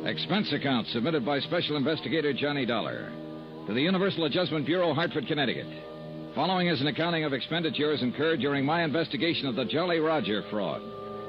Expense account submitted by Special Investigator Johnny Dollar to the Universal Adjustment Bureau, Hartford, Connecticut. Following is an accounting of expenditures incurred during my investigation of the Jolly Roger fraud.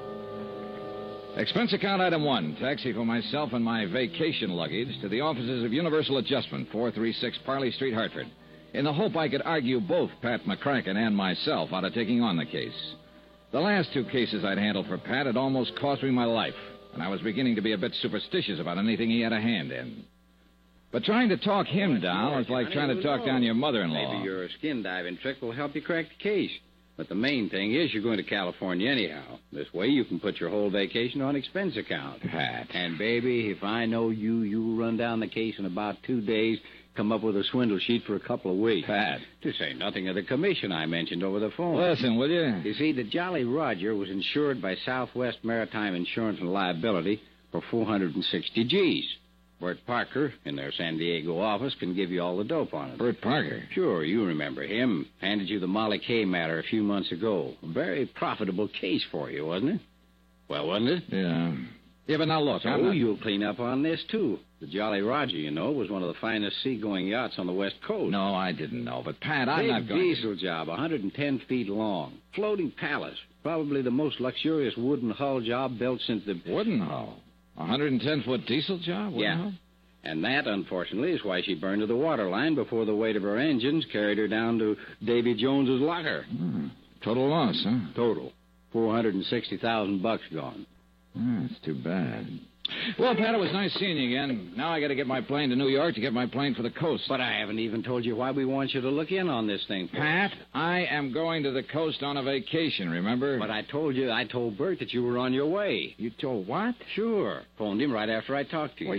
Expense account item 1, taxi for myself and my vacation luggage to the offices of Universal Adjustment, 436 Parley Street, Hartford, in the hope I could argue both Pat McCracken and myself out of taking on the case. The last 2 cases I'd handled for Pat had almost cost me my life, and I was beginning to be a bit superstitious about anything he had a hand in. But trying to talk him down was like trying to talk down your mother-in-law. Maybe your skin diving trick will help you crack the case. But the main thing is you're going to California anyhow. This way you can put your whole vacation on expense account. Pat. And, baby, if I know you'll run down the case in about 2 days, come up with a swindle sheet for a couple of weeks. Pat. To say nothing of the commission I mentioned over the phone. Listen, will you? You see, the Jolly Roger was insured by Southwest Maritime Insurance and Liability for 460 G's. Bert Parker, in their San Diego office, can give you all the dope on it. Bert Parker? Sure, you remember him. Handed you the Molly Kay matter a few months ago. A very profitable case for you, wasn't it? Well, wasn't it? Yeah. Yeah, but now look, you'll clean up on this, too. The Jolly Roger, you know, was one of the finest seagoing yachts on the West Coast. No, I didn't know. But, Pat, I'm not going diesel job, 110 feet long. Floating palace. Probably the most luxurious wooden hull job built since the... Wooden hull? 110-foot diesel job? Yeah. Hull? And that, unfortunately, is why she burned to the waterline before the weight of her engines carried her down to Davy Jones's locker. Total loss, huh? Total. $460,000 gone. That's too bad. Well, Pat, it was nice seeing you again. Now I got to get my plane to New York to get my plane for the coast. But I haven't even told you why we want you to look in on this thing. Pat, I am going to the coast on a vacation, remember? But I told Bert that you were on your way. You told what? Sure. Phoned him right after I talked to you.